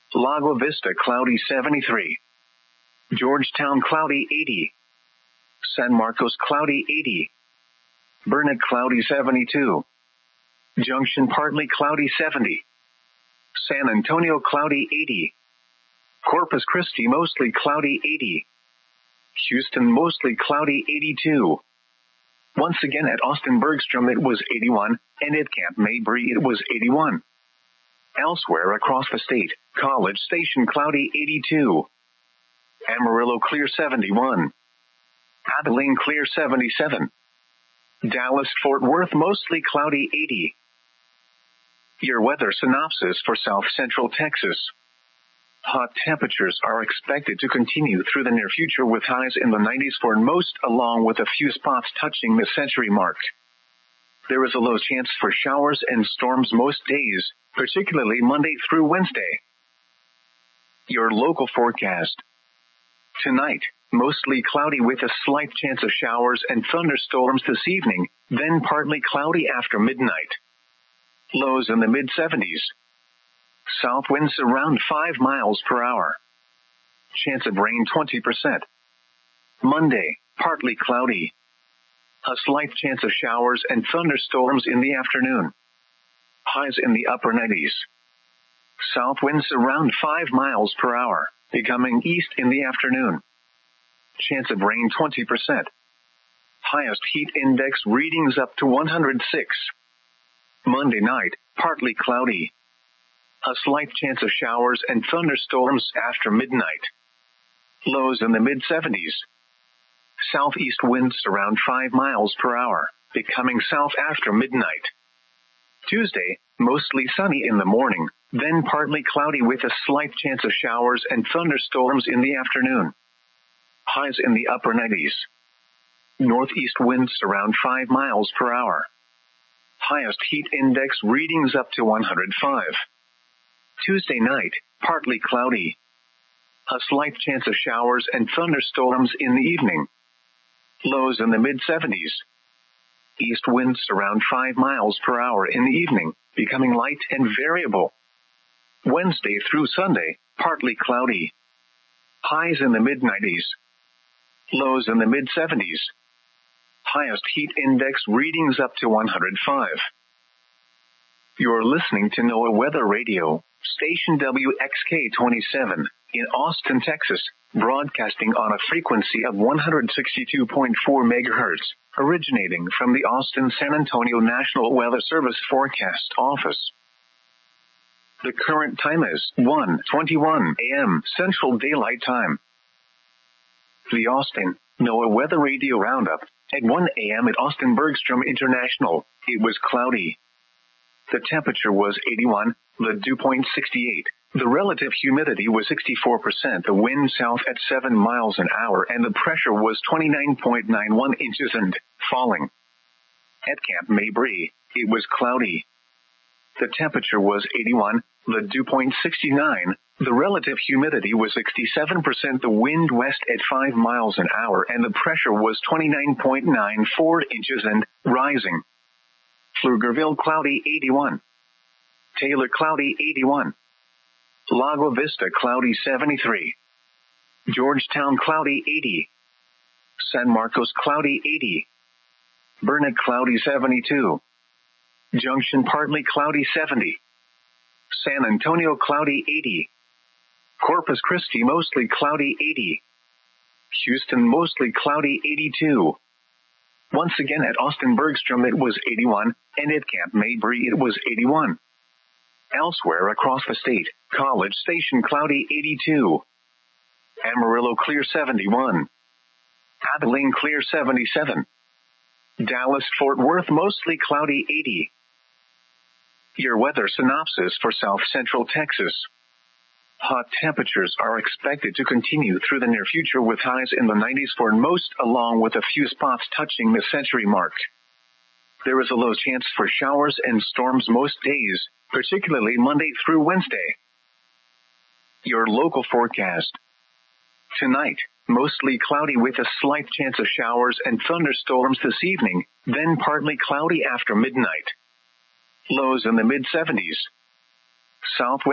Lago Vista cloudy 73. Georgetown cloudy 80. San Marcos cloudy 80. Burnet cloudy 72. Junction partly cloudy 70. San Antonio cloudy 80. Corpus Christi mostly cloudy 80. Houston mostly cloudy 82. Once again at Austin Bergstrom it was 81, and at Camp Mabry it was 81. Elsewhere across the state, College Station cloudy 82. Amarillo clear 71. Abilene clear 77. Dallas Fort Worth mostly cloudy 80. Your weather synopsis for South Central Texas. Hot temperatures are expected to continue through the near future with highs in the 90s for most, along with a few spots touching the century mark. There is a low chance for showers and storms most days, particularly Monday through Wednesday. Your local forecast. Tonight, mostly cloudy with a slight chance of showers and thunderstorms this evening, then partly cloudy after midnight. Lows in the mid-70s. South winds around 5 miles per hour. Chance of rain 20%. Monday, partly cloudy. A slight chance of showers and thunderstorms in the afternoon. Highs in the upper 90s. South winds around 5 miles per hour, becoming east in the afternoon. Chance of rain 20%. Highest heat index readings up to 106. Monday night, partly cloudy. A slight chance of showers and thunderstorms after midnight. Lows in the mid-70s. Southeast winds around 5 miles per hour, becoming south after midnight. Tuesday, mostly sunny in the morning, then partly cloudy with a slight chance of showers and thunderstorms in the afternoon. Highs in the upper 90s. Northeast winds around 5 miles per hour. Highest heat index readings up to 105. Tuesday night, partly cloudy. A slight chance of showers and thunderstorms in the evening. Lows in the mid-70s. East winds around 5 miles per hour in the evening, becoming light and variable. Wednesday through Sunday, partly cloudy. Highs in the mid-90s. Lows in the mid-70s. Highest heat index readings up to 105. You're listening to NOAA Weather Radio, station WXK-27, in Austin, Texas, broadcasting on a frequency of 162.4 megahertz, originating from the Austin-San Antonio National Weather Service Forecast Office. The current time is 1:21 a.m. Central Daylight Time. The Austin NOAA Weather Radio Roundup. At 1 a.m. at Austin Bergstrom International, it was cloudy. The temperature was 81, the dew point 68. The relative humidity was 64%, the wind south at 7 miles an hour, and the pressure was 29.91 inches and falling. At Camp Mabry, it was cloudy. The temperature was 81, the dew point 69. The relative humidity was 67%, the wind west at 5 miles an hour, and the pressure was 29.94 inches and rising. Pflugerville cloudy 81. Taylor cloudy 81. Lago Vista cloudy 73. Georgetown cloudy 80. San Marcos cloudy 80. Burnet cloudy 72. Junction partly cloudy 70. San Antonio cloudy 80. Corpus Christi mostly cloudy 80. Houston mostly cloudy 82. Once again at Austin Bergstrom it was 81, and at Camp Mabry it was 81. Elsewhere across the state, College Station cloudy 82. Amarillo clear 71. Abilene clear 77. Dallas Fort Worth mostly cloudy 80. Your weather synopsis for South Central Texas. Hot temperatures are expected to continue through the near future with highs in the 90s for most, along with a few spots touching the century mark. There is a low chance for showers and storms most days, particularly Monday through Wednesday. Your local forecast. Tonight, mostly cloudy with a slight chance of showers and thunderstorms this evening, then partly cloudy after midnight. Lows in the mid-70s. South